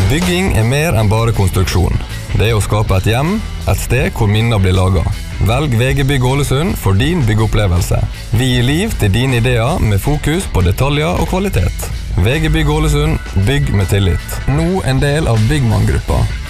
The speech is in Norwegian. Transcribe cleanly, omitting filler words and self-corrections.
Bygging mer enn bare konstruksjon. Det å skape et hjem, et sted hvor minner blir laget. Velg VG Bygg Ålesund for din byggeopplevelse. Vi gir liv til dine ideer med fokus på detaljer og kvalitet. VG Bygg Ålesund, bygg med tillit. Nå en del av Byggmann-gruppa.